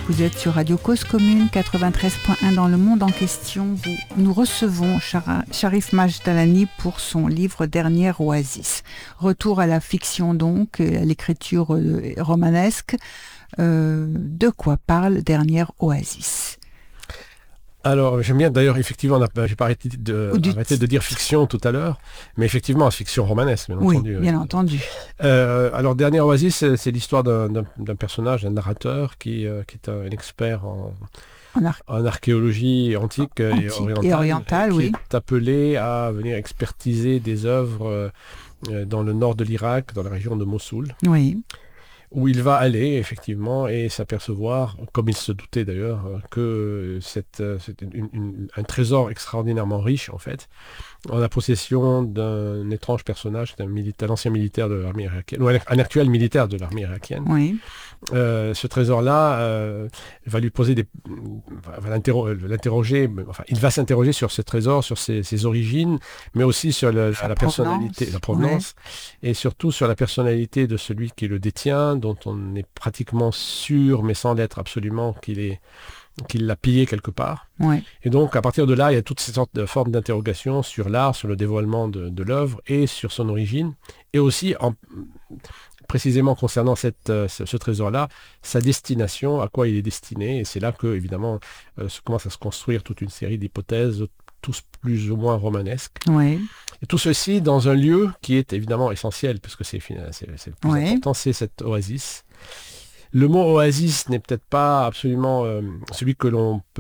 Vous êtes sur Radio Cause Commune 93.1 dans le monde en question. Nous recevons Sharif Majdalani pour son livre Dernière Oasis. Retour à la fiction donc, à l'écriture romanesque. De quoi parle Dernière Oasis ? Alors, j'aime bien, d'ailleurs, effectivement, j'ai pas arrêté de dire fiction tout à l'heure, mais effectivement, fiction romanesque, bien entendu. Oui, bien entendu. Alors, Dernière Oasis, c'est l'histoire d'un personnage, un narrateur, qui est un expert en archéologie antique et orientale, oui. Qui est appelé à venir expertiser des œuvres dans le nord de l'Irak, dans la région de Mossoul. Oui. Où il va aller, effectivement, et s'apercevoir, comme il se doutait d'ailleurs, que c'est un trésor extraordinairement riche, en fait, en la possession d'un étrange personnage, d'un ancien militaire de l'armée irakienne, ou un actuel militaire de l'armée irakienne. Oui. Ce trésor-là va lui poser va l'interroger, enfin, il va s'interroger sur ce trésor, sur ses origines, mais aussi sur la personnalité, la provenance, et surtout sur la personnalité de celui qui le détient, dont on est pratiquement sûr, mais sans l'être absolument, qu'il l'a pillé quelque part. Ouais. Et donc, à partir de là, il y a toutes ces sortes de formes d'interrogation sur l'art, sur le dévoilement de l'œuvre et sur son origine, et aussi précisément concernant ce trésor-là, sa destination, à quoi il est destiné. Et c'est là que, évidemment, commence à se construire toute une série d'hypothèses, tous plus ou moins romanesques. Oui. Et tout ceci dans un lieu qui est évidemment essentiel, puisque c'est le plus important, c'est cette oasis. Le mot oasis n'est peut-être pas absolument celui que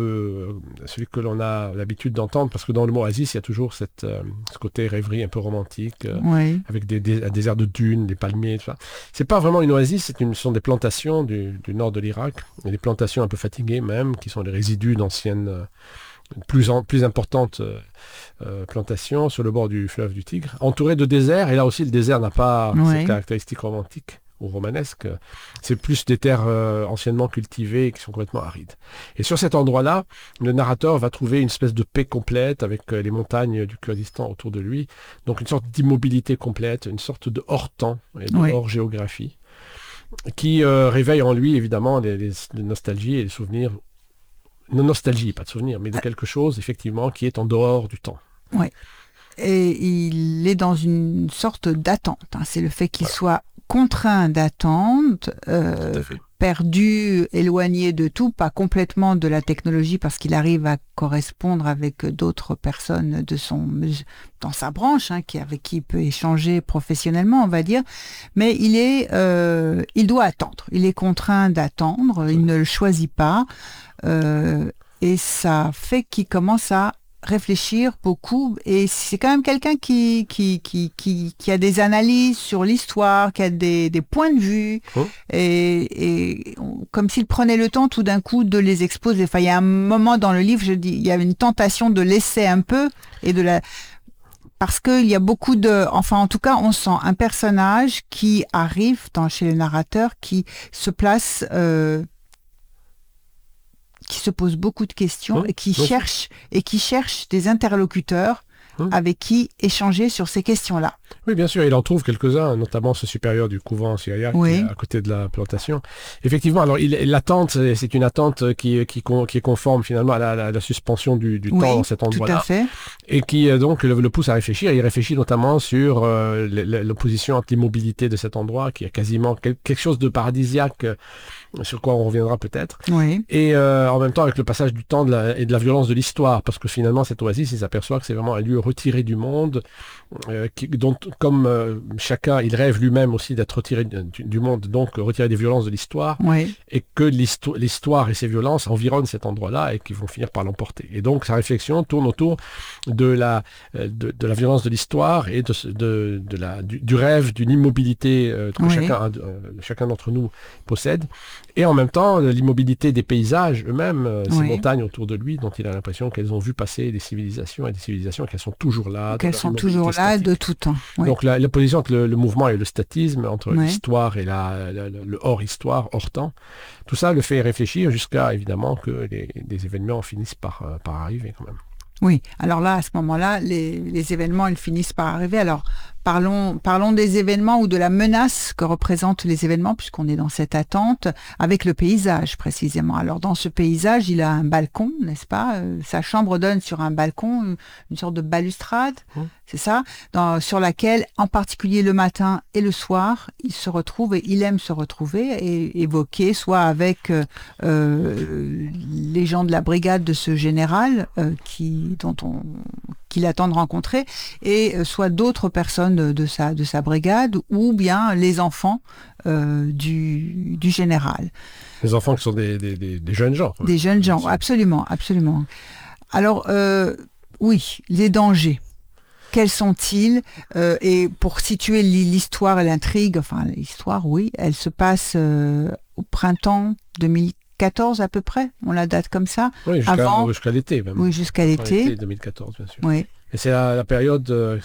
l'on a l'habitude d'entendre, parce que dans le mot oasis, il y a toujours ce côté rêverie un peu romantique, avec un désert de dunes, des palmiers, tout ça. C'est pas vraiment une oasis, ce sont des plantations du nord de l'Irak, et des plantations un peu fatiguées même, qui sont les résidus d'anciennes, plus importantes plantations sur le bord du fleuve du Tigre, entourées de déserts, et là aussi le désert n'a pas cette caractéristique romantique ou romanesque, c'est plus des terres anciennement cultivées qui sont complètement arides. Et sur cet endroit-là, le narrateur va trouver une espèce de paix complète avec les montagnes du Kurdistan autour de lui, donc une sorte d'immobilité complète, une sorte de hors-temps et de hors-géographie, qui réveille en lui évidemment des nostalgies et des souvenirs, non nostalgie, pas de souvenirs, mais de quelque chose effectivement qui est en dehors du temps. Oui. Et il est dans une sorte d'attente, c'est le fait qu'il soit contraint d'attente, perdu, éloigné de tout, pas complètement de la technologie parce qu'il arrive à correspondre avec d'autres personnes dans sa branche, avec qui il peut échanger professionnellement, on va dire, mais il doit attendre, il est contraint d'attendre, il ne le choisit pas, et ça fait qu'il commence à réfléchir beaucoup, et c'est quand même quelqu'un qui a des analyses sur l'histoire, qui a des points de vue, et comme s'il prenait le temps tout d'un coup de les exposer. Enfin, il y a un moment dans le livre, je dis, il y a une tentation de laisser un peu, parce qu'il y a beaucoup en tout cas, on sent un personnage qui arrive chez le narrateur, qui se place, qui se pose beaucoup de questions et qui cherche des interlocuteurs avec qui échanger sur ces questions-là. Oui, bien sûr, il en trouve quelques-uns, notamment ce supérieur du couvent syriaque qui est à côté de la plantation. Effectivement, alors l'attente, c'est une attente qui est conforme finalement à la suspension du temps dans cet endroit-là. Tout à fait. Et qui donc le pousse à réfléchir. Il réfléchit notamment sur l'opposition entre l'immobilité de cet endroit, qui est quasiment quelque chose de paradisiaque, sur quoi on reviendra peut-être. Oui. Et en même temps avec le passage du temps et de la violence de l'histoire, parce que finalement cette oasis, il s'aperçoit que c'est vraiment un lieu retiré du monde, dont comme chacun, il rêve lui-même aussi d'être retiré du monde, donc retiré des violences de l'histoire, et que l'histoire et ses violences environnent cet endroit-là et qui vont finir par l'emporter. Et donc sa réflexion tourne autour de la violence de l'histoire et du rêve, d'une immobilité que chacun d'entre nous possède, et en même temps l'immobilité des paysages eux-mêmes, ces montagnes autour de lui dont il a l'impression qu'elles ont vu passer des civilisations qu'elles sont toujours là. Qu'elles sont toujours là de tout temps. Oui. Donc l'opposition entre le mouvement et le statisme, entre l'histoire et le hors-histoire, hors-temps, tout ça le fait réfléchir jusqu'à évidemment que des événements finissent par arriver quand même. Oui, alors là, à ce moment-là, les événements, ils finissent par arriver. Alors, Parlons des événements ou de la menace que représentent les événements, puisqu'on est dans cette attente, avec le paysage précisément. Alors dans ce paysage, il a un balcon, n'est-ce pas? Sa chambre donne sur un balcon, une sorte de balustrade, c'est ça, sur laquelle, en particulier le matin et le soir, il se retrouve et il aime se retrouver et évoquer, soit avec les gens de la brigade de ce général qu'il attend de rencontrer, et soit d'autres personnes de sa brigade, ou bien les enfants du général. Les enfants qui sont des jeunes gens. Des jeunes gens, absolument, absolument. Alors, oui, les dangers. Quels sont-ils? Et pour situer l'histoire et l'intrigue, enfin l'histoire, oui, elle se passe au printemps 2014 à peu près, on la date comme ça. Oui, jusqu'à l'été même. Oui, jusqu'à l'été. 2014, bien sûr. Oui. Et c'est la période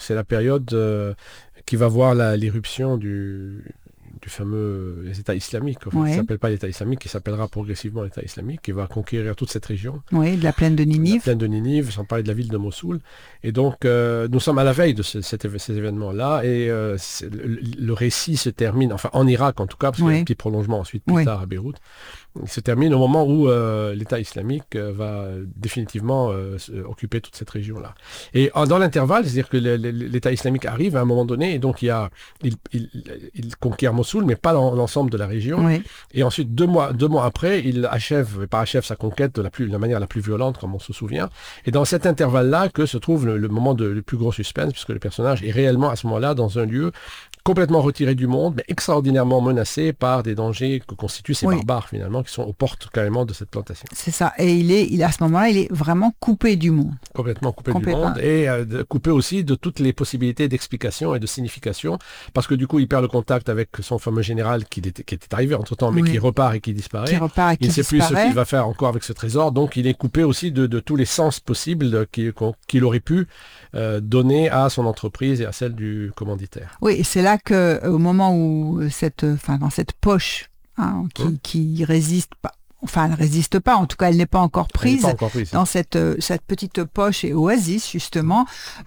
qui va voir l'éruption du fameux État islamique. Enfin, il ne s'appelle pas l'État islamique, il s'appellera progressivement l'État islamique, qui va conquérir toute cette région. Oui, de la plaine de Ninive. La plaine de Ninive, sans parler de la ville de Mossoul. Et donc, nous sommes à la veille de ces événements-là, et le récit se termine, enfin en Irak en tout cas, parce qu'il y a un petit prolongement ensuite plus tard à Beyrouth. Il se termine au moment où l'État islamique va définitivement occuper toute cette région-là. Et dans l'intervalle, c'est-à-dire que l'État islamique arrive à un moment donné, et donc il conquiert Mossoul, mais pas l'ensemble de la région. Oui. Et ensuite, deux mois après, il achève sa conquête de la manière la plus violente, comme on se souvient. Et dans cet intervalle-là que se trouve le moment le plus gros suspense, puisque le personnage est réellement à ce moment-là dans un lieu complètement retiré du monde, mais extraordinairement menacé par des dangers que constituent ces barbares, finalement, qui sont aux portes carrément de cette plantation. C'est ça. Et à ce moment-là, il est vraiment coupé du monde. Complètement coupé du monde, et coupé aussi de toutes les possibilités d'explication et de signification, parce que du coup, il perd le contact avec son fameux général qui était arrivé entre-temps, mais qui repart et qui disparaît. Il ne sait plus ce qu'il va faire encore avec ce trésor, donc il est coupé aussi de tous les sens possibles qu'il aurait pu donner à son entreprise et à celle du commanditaire. Oui, et c'est là qu'au moment où dans cette poche qui résiste pas, enfin elle résiste pas, en tout cas elle n'est pas encore prise, dans cette petite poche et oasis justement,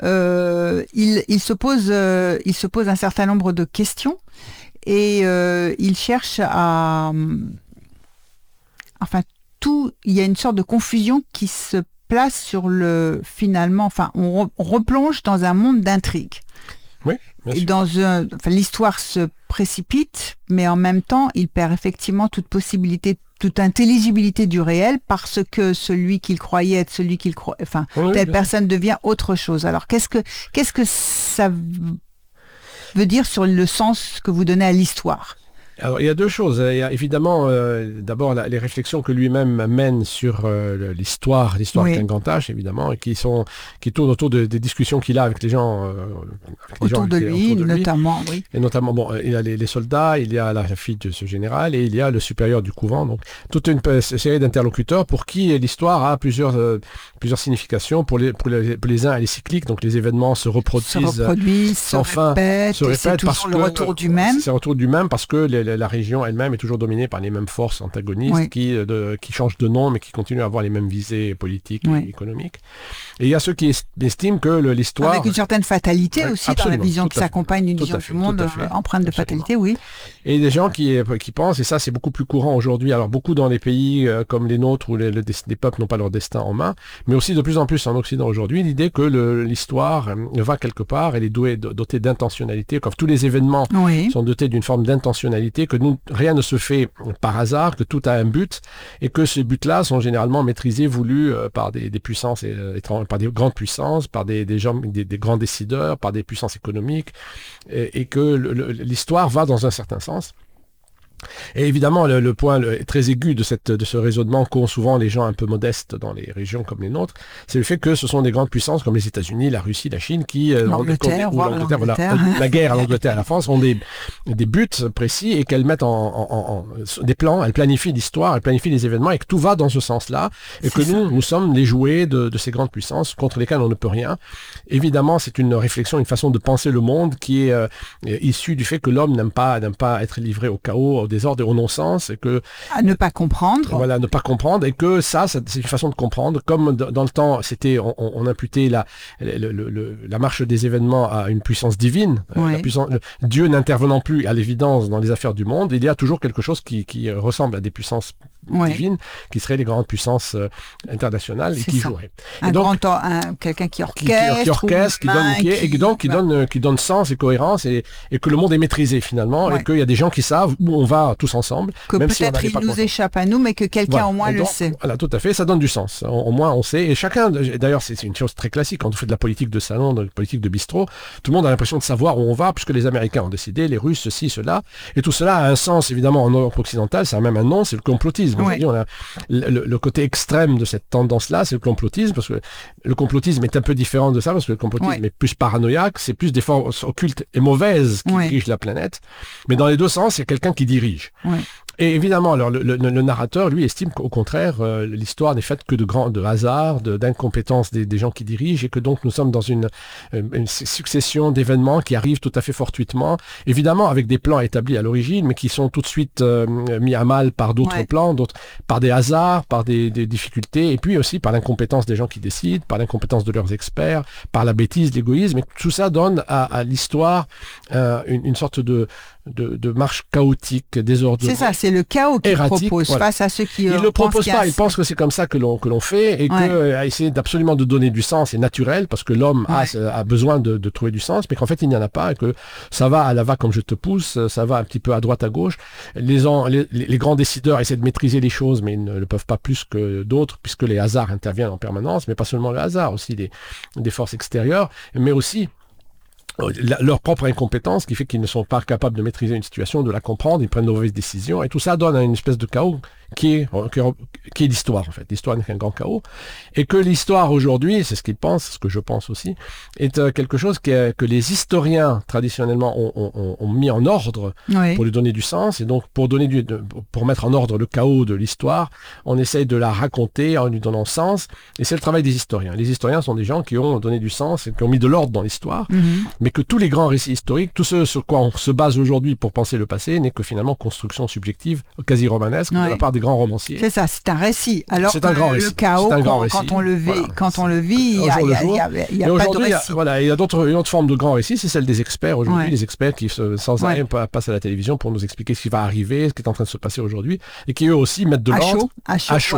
il se pose un certain nombre de questions, et il cherche il y a une sorte de confusion qui se place sur finalement, on replonge dans un monde d'intrigue. Oui, bien sûr. L'histoire se précipite, mais en même temps, il perd effectivement toute possibilité, toute intelligibilité du réel, parce que celui qu'il croyait être telle personne devient autre chose. Alors, qu'est-ce que ça veut dire sur le sens que vous donnez à l'histoire? Alors, il y a deux choses. Il y a évidemment, d'abord, les réflexions que lui-même mène sur l'histoire avec un grand H, évidemment, et qui tournent autour des discussions qu'il a avec les gens. Autour de lui, notamment, oui. Et notamment, il y a les soldats, il y a la fille de ce général, et il y a le supérieur du couvent. Donc, toute une série d'interlocuteurs pour qui l'histoire a plusieurs significations. Pour les uns, elle est cyclique, donc les événements se reproduisent sans fin, se répètent, c'est toujours le retour du même. C'est le retour du même parce que la région elle-même est toujours dominée par les mêmes forces antagonistes qui changent de nom, mais qui continuent à avoir les mêmes visées politiques et économiques. Et il y a ceux qui estiment que l'histoire... Avec une certaine fatalité aussi, dans la vision qui s'accompagne d'une vision du monde empreinte de fatalité, oui. Et des gens qui pensent, et ça c'est beaucoup plus courant aujourd'hui, alors beaucoup dans les pays comme les nôtres où les peuples n'ont pas leur destin en main, mais aussi de plus en plus en Occident aujourd'hui, l'idée que l'histoire va quelque part, elle est dotée d'intentionnalité, comme tous les événements sont dotés d'une forme d'intentionnalité, que rien ne se fait par hasard, que tout a un but, et que ces buts-là sont généralement maîtrisés, voulus par des puissances, par des grandes puissances, par des gens, des grands décideurs, par des puissances économiques, et que l'histoire va dans un certain sens. Et évidemment, le point très aigu de ce raisonnement qu'ont souvent les gens un peu modestes dans les régions comme les nôtres, c'est le fait que ce sont des grandes puissances comme les États-Unis, la Russie, la Chine, qui l'Angleterre, la guerre à l'Angleterre et à la France ont des buts précis, et qu'elles mettent en des plans, elles planifient l'histoire, elles planifient les événements, et que tout va dans ce sens-là, et que nous sommes les jouets de ces grandes puissances contre lesquelles on ne peut rien. Évidemment, c'est une réflexion, une façon de penser le monde qui est issue du fait que l'homme n'aime pas être livré au chaos, désordre et au non-sens, et que... À ne pas comprendre. Voilà, ne pas comprendre, et que ça c'est une façon de comprendre. Comme dans le temps, on imputait la marche des événements à une puissance divine. Dieu n'intervenant plus à l'évidence dans les affaires du monde, il y a toujours quelque chose qui ressemble à des puissances divines, qui seraient les grandes puissances internationales et qui joueraient. Quelqu'un qui orchestre, qui donne sens et cohérence, et que le monde est maîtrisé finalement, et qu'il y a des gens qui savent où on va tous ensemble. Que même peut-être si il nous échappe à nous, mais que quelqu'un au moins le sait. Voilà, tout à fait, ça donne du sens. Au moins on sait, et chacun, d'ailleurs c'est une chose très classique, quand on fait de la politique de salon, de la politique de bistrot, tout le monde a l'impression de savoir où on va, puisque les Américains ont décidé, les Russes, ceci, cela, et tout cela a un sens évidemment en Europe occidentale, ça a même un nom, c'est le complotisme. On a le côté extrême de cette tendance-là, c'est le complotisme, parce que le complotisme est un peu différent de ça, parce que le complotisme est plus paranoïaque, c'est plus des forces occultes et mauvaises qui dirigent la planète, mais dans les deux sens, c'est quelqu'un qui dirige. Et évidemment, alors, le narrateur, lui, estime qu'au contraire, l'histoire n'est faite que de hasard, d'incompétence des gens qui dirigent, et que donc nous sommes dans une succession d'événements qui arrivent tout à fait fortuitement, évidemment avec des plans établis à l'origine, mais qui sont tout de suite mis à mal par d'autres plans, par des hasards, par des difficultés, et puis aussi par l'incompétence des gens qui décident, par l'incompétence de leurs experts, par la bêtise, l'égoïsme, et tout ça donne à l'histoire une sorte de marche chaotique, désordonnée. C'est ça, c'est le chaos qu'il propose face à ceux qui... Il ne le propose pas, il pense que c'est comme ça que l'on fait, et que essayer absolument de donner du sens est naturel, parce que l'homme a besoin de trouver du sens, mais qu'en fait il n'y en a pas, et que ça va à la va comme je te pousse, ça va un petit peu à droite à gauche. Les grands décideurs essaient de maîtriser les choses, mais ils ne le peuvent pas plus que d'autres, puisque les hasards interviennent en permanence, mais pas seulement le hasard, aussi des forces extérieures, mais aussi leur propre incompétence qui fait qu'ils ne sont pas capables de maîtriser une situation, de la comprendre, ils prennent de mauvaises décisions, et tout ça donne une espèce de chaos qui est l'histoire, en fait. L'histoire n'est qu'un grand chaos, et que l'histoire aujourd'hui, c'est ce qu'ils pensent, ce que je pense aussi, est quelque chose que les historiens traditionnellement ont mis en ordre pour lui donner du sens, et donc pour mettre en ordre le chaos de l'histoire, on essaye de la raconter en lui donnant sens, et c'est le travail des historiens. Les historiens sont des gens qui ont donné du sens et qui ont mis de l'ordre dans l'histoire, mais que tous les grands récits historiques, tout ce sur quoi on se base aujourd'hui pour penser le passé, n'est que finalement construction subjective, quasi romanesque, de la part des grands romanciers. C'est ça, c'est un récit. Alors c'est un grand récit. Le chaos, quand on le vit, il n'y a pas de récit. Il y a une autre forme de grand récit, c'est celle des experts aujourd'hui, les experts qui sans arrêt passent à la télévision pour nous expliquer ce qui va arriver, ce qui est en train de se passer aujourd'hui, et qui eux aussi mettent de l'ordre. À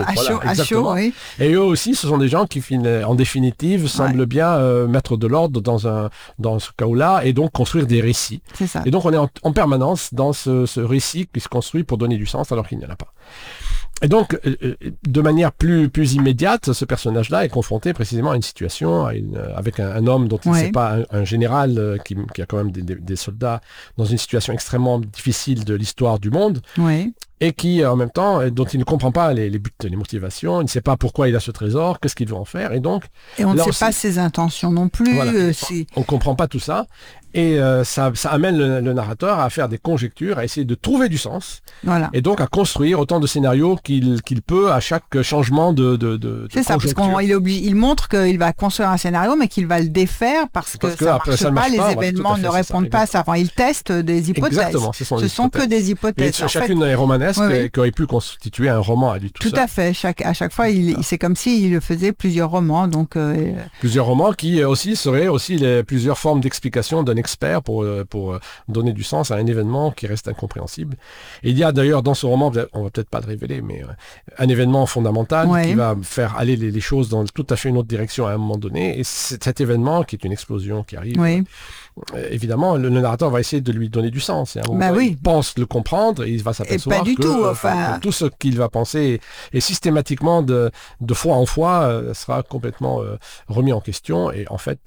chaud. Et eux aussi, ce sont des gens qui, en définitive, semblent bien mettre de l'ordre dans ce chaos-là, et donc construire des récits. C'est ça. Et donc on est en permanence dans ce récit qui se construit pour donner du sens alors qu'il n'y en a pas. Et donc, de manière plus immédiate, ce personnage-là est confronté précisément à une situation, avec un homme dont il ne sait pas, un général qui a quand même des soldats dans une situation extrêmement difficile de l'histoire du monde. Et qui, en même temps, dont il ne comprend pas les buts, les motivations, il ne sait pas pourquoi il a ce trésor, qu'est-ce qu'il veut en faire, et donc... Et on ne sait pas ses intentions non plus. On ne comprend pas tout ça, et ça amène le narrateur à faire des conjectures, à essayer de trouver du sens, et donc à construire autant de scénarios qu'il peut à chaque changement de C'est ça, parce qu'il montre qu'il va construire un scénario, mais qu'il va le défaire parce que ça ne marche pas, les événements ne répondent pas à ça. Enfin, il teste des hypothèses. Exactement, ce sont que des hypothèses. Et chacune est romanesque, qui aurait pu constituer un roman à lui tout seul. Tout à fait. À chaque fois, c'est comme s'il faisait plusieurs romans. Donc, plusieurs romans qui aussi seraient plusieurs formes d'explication d'un expert pour donner du sens à un événement qui reste incompréhensible. Et il y a d'ailleurs dans ce roman, on va peut-être pas le révéler, mais un événement fondamental qui va faire aller les choses dans tout à fait une autre direction à un moment donné. Et cet événement, qui est une explosion qui arrive, évidemment, le narrateur va essayer de lui donner du sens. Et à un moment, il pense le comprendre et il va s'apercevoir que tout ce qu'il va penser et systématiquement de fois en fois sera complètement remis en question. Et en fait,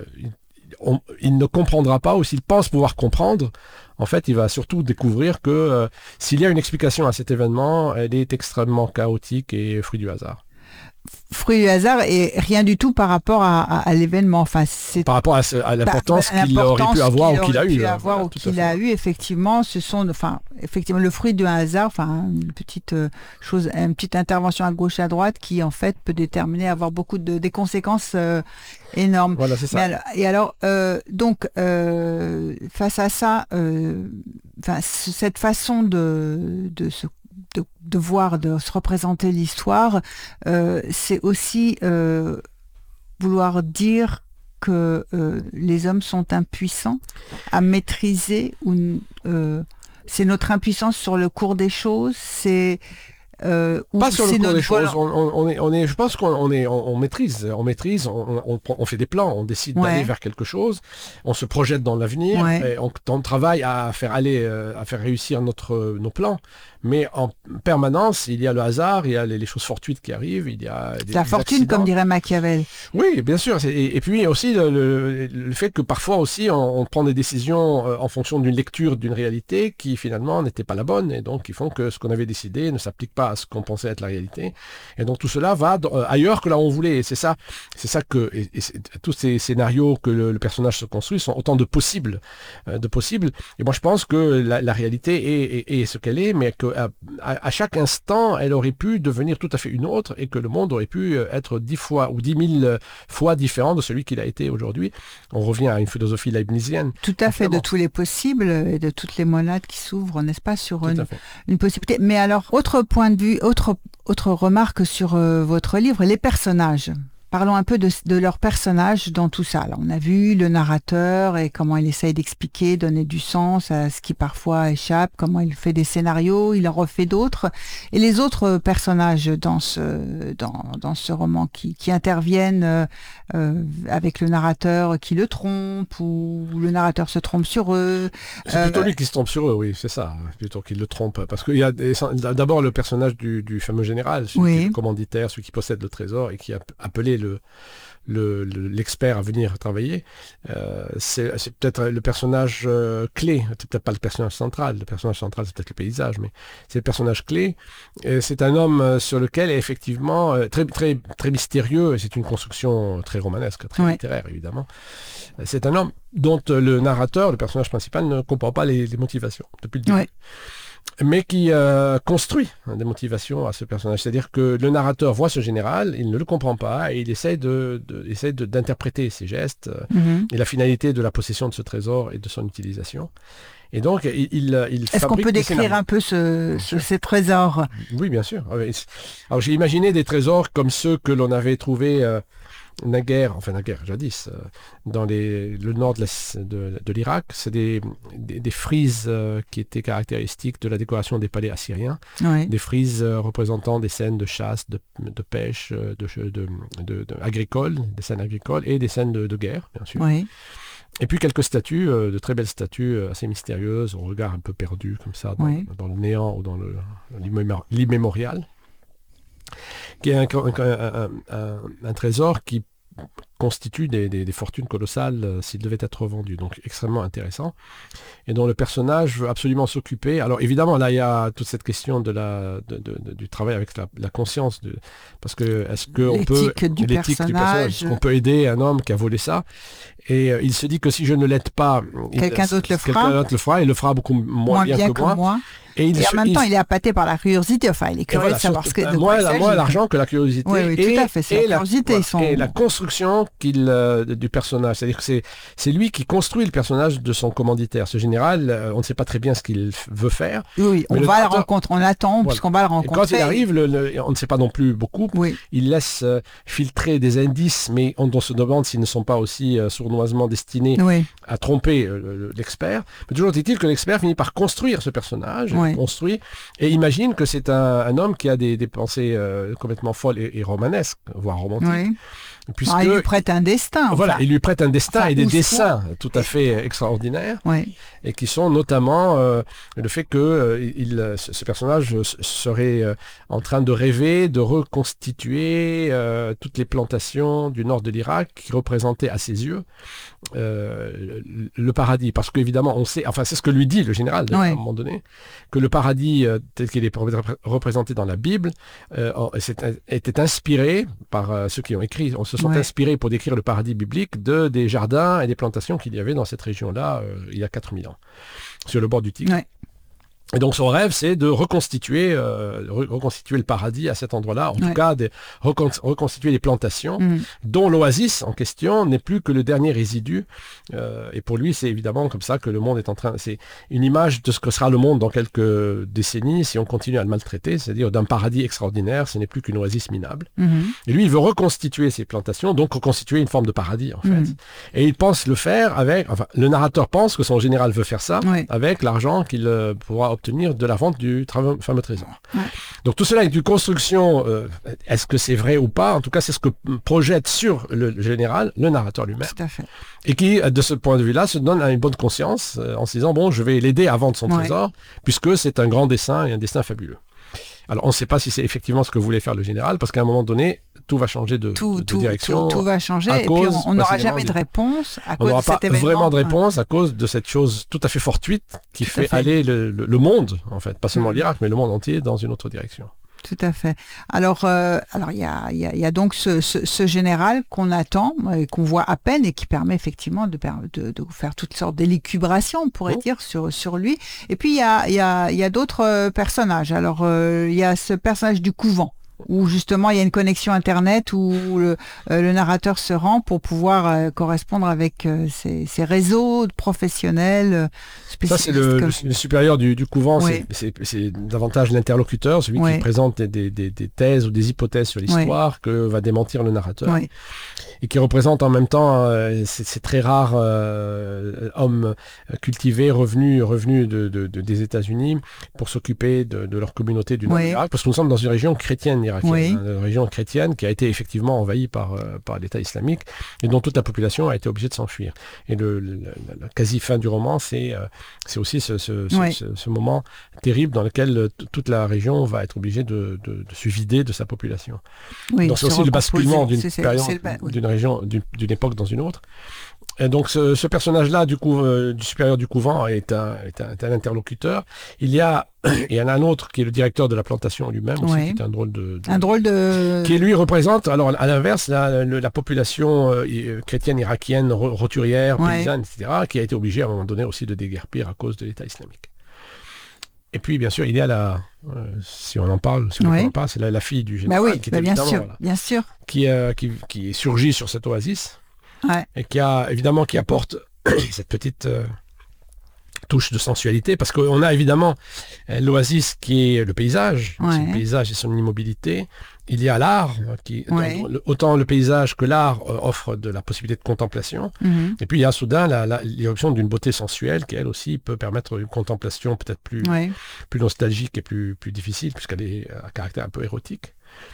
il ne comprendra pas, ou s'il pense pouvoir comprendre, en fait, il va surtout découvrir que s'il y a une explication à cet événement, elle est extrêmement chaotique et fruit du hasard. fruit du hasard et rien du tout par rapport à l'événement. Enfin, c'est par rapport à l'importance qu'il aurait pu avoir ou qu'il a eu. Ou qu'il a eu, effectivement, effectivement le fruit d'un hasard, une petite une petite intervention à gauche à droite qui en fait peut déterminer, avoir beaucoup des conséquences énormes. Voilà, c'est ça. Donc face à ça, cette façon de voir, de se représenter l'histoire, c'est aussi vouloir dire que les hommes sont impuissants à maîtriser, c'est notre impuissance sur le cours des choses, c'est pas sur le cours des choses, je pense qu'on maîtrise, on fait des plans, on décide d'aller vers quelque chose, on se projette dans l'avenir, et on travaille à faire réussir nos plans. Mais en permanence, il y a le hasard, il y a les choses fortuites qui arrivent, il y a la fortune, accidents. Comme dirait Machiavel. Oui, bien sûr. Et puis aussi le fait que parfois aussi on prend des décisions en fonction d'une lecture d'une réalité qui finalement n'était pas la bonne, et donc qui font que ce qu'on avait décidé ne s'applique pas à ce qu'on pensait être la réalité. Et donc tout cela va ailleurs que là où on voulait. Et c'est ça que tous ces scénarios que le personnage se construit sont autant de possibles. Et moi je pense que la réalité est ce qu'elle est, mais que à chaque instant, elle aurait pu devenir tout à fait une autre et que le monde aurait pu être 10 fois ou 10 000 fois différent de celui qu'il a été aujourd'hui. On revient à une philosophie leibnizienne. Tout à fait, de tous les possibles et de toutes les monades qui s'ouvrent, n'est-ce pas, sur une possibilité. Mais alors, autre point de vue, autre remarque sur votre livre, les personnages. Parlons un peu de leurs personnages dans tout ça. Alors, on a vu le narrateur et comment il essaye d'expliquer, donner du sens à ce qui parfois échappe, comment il fait des scénarios, il en refait d'autres. Et les autres personnages dans ce roman qui interviennent avec le narrateur qui le trompe, ou le narrateur se trompe sur eux. C'est plutôt lui qui se trompe sur eux, oui, c'est ça, plutôt qu'il le trompe. Parce qu'il y a d'abord le personnage du fameux général, celui qui est le commanditaire, celui qui possède le trésor et qui a appelé l'expert à venir travailler. C'est peut-être le personnage clé, c'est peut-être pas le personnage central. Le personnage central, c'est peut-être le paysage, mais c'est le personnage clé. C'est un homme sur lequel est effectivement très, très, très mystérieux, et c'est une construction très romanesque, très littéraire, évidemment. C'est un homme dont le narrateur, le personnage principal, ne comprend pas les motivations depuis le début. Mais qui construit des motivations à ce personnage. C'est-à-dire que le narrateur voit ce général, il ne le comprend pas, et il essaie d'interpréter ses gestes et la finalité de la possession de ce trésor et de son utilisation. Et donc, Est-ce qu'on peut décrire un peu ces trésors ? Oui, bien sûr. Alors, j'ai imaginé des trésors comme ceux que l'on avait trouvés naguère, jadis, dans le nord de l'Irak. C'est des frises qui étaient caractéristiques de la décoration des palais assyriens. Des frises représentant des scènes de chasse, de pêche, agricole, des scènes agricoles et des scènes de guerre, bien sûr. Et puis quelques statues, de très belles statues assez mystérieuses, au regard un peu perdu, comme ça, dans le néant ou dans l'immémorial, qui est un trésor qui constitue des fortunes colossales s'il devait être vendu, donc extrêmement intéressant, et dont le personnage veut absolument s'occuper. Alors évidemment, là il y a toute cette question du travail avec la conscience, parce que est-ce qu'on peut l'éthique du personnage, est-ce qu'on peut aider un homme qui a volé ça, et il se dit que si je ne l'aide pas, quelqu'un d'autre le fera, il le fera beaucoup moins bien que moi. Et en même temps, il est appâté par la curiosité. Enfin, il est curieux de savoir moins l'argent que la curiosité. Oui, tout à fait. C'est la curiosité. Et la construction du personnage. C'est-à-dire que c'est lui qui construit le personnage de son commanditaire. Ce général, on ne sait pas très bien ce qu'il veut faire. Oui, on va le rencontrer. On attend puisqu'on va le rencontrer. Et quand il arrive, on ne sait pas non plus beaucoup. Il laisse filtrer des indices, mais on se demande s'ils ne sont pas aussi sournoisement destinés à tromper l'expert. Mais toujours est-il que l'expert finit par construire ce personnage. Construit, et imagine que c'est un homme qui a des pensées complètement folles et romanesques, voire romantiques, puisque il lui prête un destin. Voilà, il lui prête un destin et des dessins tout à fait extraordinaires, et qui sont notamment le fait que ce personnage serait en train de rêver de reconstituer toutes les plantations du nord de l'Irak qui représentaient à ses yeux le paradis, parce qu'évidemment on sait, enfin c'est ce que lui dit le général à un moment donné, que le paradis tel qu'il est représenté dans la Bible était inspiré par ceux qui ont écrit, on se sont inspirés pour décrire le paradis biblique des jardins et des plantations qu'il y avait dans cette région-là il y a 4000 ans, sur le bord du Tigre. Et donc son rêve, c'est de reconstituer le paradis à cet endroit-là, en tout cas de reconstituer les plantations, dont l'oasis en question n'est plus que le dernier résidu. Et pour lui, c'est évidemment comme ça que le monde est en train... C'est une image de ce que sera le monde dans quelques décennies si on continue à le maltraiter, c'est-à-dire d'un paradis extraordinaire, ce n'est plus qu'une oasis minable. Et lui, il veut reconstituer ces plantations, donc reconstituer une forme de paradis, en fait. Et il pense le faire avec... Enfin, le narrateur pense que son général veut faire ça avec l'argent qu'il pourra obtenir de la vente du fameux trésor. Donc tout cela est une construction, est-ce que c'est vrai ou pas? En tout cas, c'est ce que projette sur le général, le narrateur lui-même. Tout à fait. Et qui, de ce point de vue-là, se donne une bonne conscience en se disant, bon, je vais l'aider à vendre son trésor, puisque c'est un grand dessin et un destin fabuleux. Alors, on ne sait pas si c'est effectivement ce que voulait faire le général, parce qu'à un moment donné, tout va changer de direction. Tout va changer, et puis on n'aura jamais de réponse à cause de cet événement. On n'aura pas vraiment de réponse à cause de cette chose tout à fait fortuite qui fait aller le monde, en fait, pas seulement l'Irak, mais le monde entier, dans une autre direction. Tout à fait. Alors, il y a donc ce général qu'on attend, qu'on voit à peine, et qui permet effectivement de faire toutes sortes d'élucubrations, on pourrait dire, sur lui. Et puis, il y a d'autres personnages. Alors, il y a ce personnage du couvent, où justement il y a une connexion internet où le narrateur se rend pour pouvoir correspondre avec ces réseaux professionnels spécialistes. Ça c'est le supérieur du couvent, c'est davantage l'interlocuteur, celui qui présente des thèses ou des hypothèses sur l'histoire que va démentir le narrateur, et qui représente en même temps ces très rares hommes cultivés revenus des États-Unis pour s'occuper de leur communauté du nord de l'Irak, parce que nous sommes dans une région chrétienne irakienne, une région chrétienne qui a été effectivement envahie par l'État islamique et dont toute la population a été obligée de s'enfuir. Et la quasi-fin du roman, c'est aussi ce moment terrible dans lequel toute la région va être obligée de se vider de sa population. Donc c'est aussi le basculement d'une période, d'une région, d'une époque dans une autre. Et donc ce personnage-là du supérieur du couvent est un interlocuteur. Il y en a un autre qui est le directeur de la plantation lui-même aussi, qui est un drôle de... Qui lui représente, alors à l'inverse, la population chrétienne irakienne, roturière, paysanne, etc., qui a été obligée à un moment donné aussi de déguerpir à cause de l'État islamique. Et puis, bien sûr, il y a si on en parle, c'est la fille du général, qui bien sûr. Qui surgit sur cette oasis. Et qui apporte cette petite touche de sensualité, parce qu'on a évidemment l'oasis qui est le paysage, son paysage et son immobilité. Il y a l'art, autant le paysage que l'art offre de la possibilité de contemplation. Et puis il y a soudain l'irruption d'une beauté sensuelle qui, elle aussi, peut permettre une contemplation peut-être plus nostalgique et plus difficile, puisqu'elle est à caractère un peu érotique.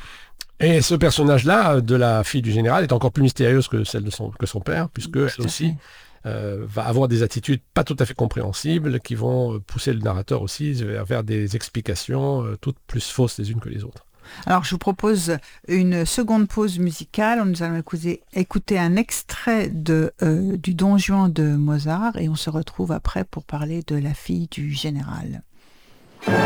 Et ce personnage-là, de la fille du général, est encore plus mystérieuse que celle que son père, puisque elle aussi va avoir des attitudes pas tout à fait compréhensibles qui vont pousser le narrateur aussi vers des explications toutes plus fausses les unes que les autres. Alors, je vous propose une seconde pause musicale. Nous allons écouter un extrait du Don Juan de Mozart, et on se retrouve après pour parler de la fille du général.